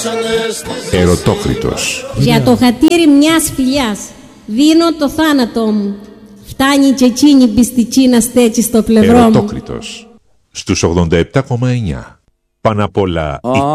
Ερωτόκριτος. Για το χατήρι μιας φιλιάς δίνω το θάνατό μου. Φτάνει και εκείνη πιστική να στέκει στο πλευρό μου. Ερωτόκριτος. Στους 87,9. Πάνω απ' όλα